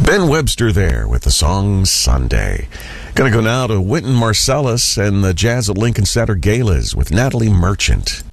Ben Webster there with the song Sunday. Gonna go now to Wynton Marsalis and the Jazz at Lincoln Center Galas with Natalie Merchant.